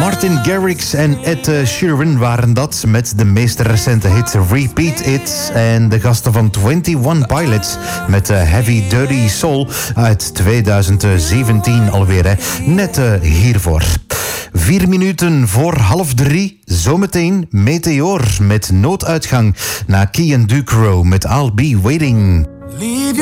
Martin Garrix en Ed Sheeran waren dat met de meest recente hit Repeat It. En de gasten van 21 Pilots met Heavy Dirty Soul uit 2017 alweer. Hè. Net hiervoor. 4 minuten voor 2:30. Zometeen Meteor met Nooduitgang. Na Key and Ducro met I'll Be Waiting.